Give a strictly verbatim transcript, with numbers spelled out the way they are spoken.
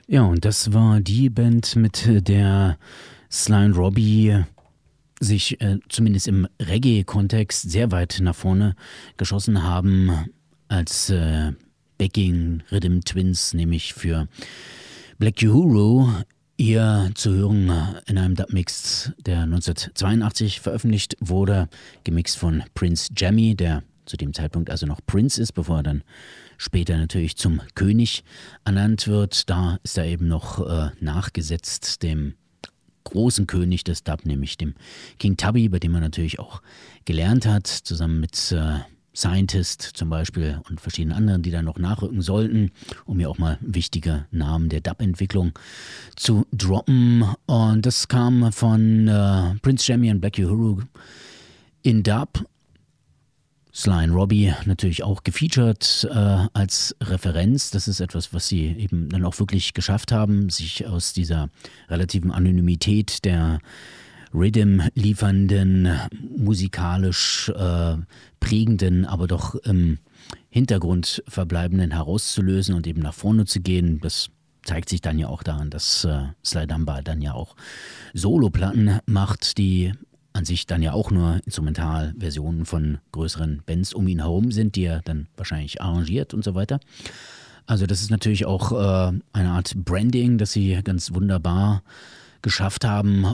Ja, und das war die Band, mit der Sly and Robbie sich äh, zumindest im Reggae-Kontext sehr weit nach vorne geschossen haben als äh, Backing Rhythm Twins, nämlich für Black Uhuru. Hier zu hören in einem Dubmix, der neunzehnhundertzweiundachtzig veröffentlicht wurde, gemixt von Prince Jammy, der zu dem Zeitpunkt also noch Prince ist, bevor er dann später natürlich zum König ernannt wird. Da ist er eben noch äh, nachgesetzt dem großen König des Dub, nämlich dem King Tubby, bei dem er natürlich auch gelernt hat, zusammen mit äh, Scientist zum Beispiel und verschiedenen anderen, die dann noch nachrücken sollten, um hier auch mal wichtige Namen der Dub-Entwicklung zu droppen. Und das kam von äh, Prince Jammy und Black Uhuru in Dub. Sly and Robbie natürlich auch gefeatured äh, als Referenz. Das ist etwas, was sie eben dann auch wirklich geschafft haben, sich aus dieser relativen Anonymität der Rhythm liefernden, musikalisch äh, prägenden, aber doch im Hintergrund verbleibenden herauszulösen und eben nach vorne zu gehen. Das zeigt sich dann ja auch daran, dass äh, Sly Dunbar dann ja auch Soloplatten macht, die an sich dann ja auch nur Instrumentalversionen von größeren Bands um ihn herum sind, die er dann wahrscheinlich arrangiert und so weiter. Also das ist natürlich auch äh, eine Art Branding, das sie ganz wunderbar geschafft haben.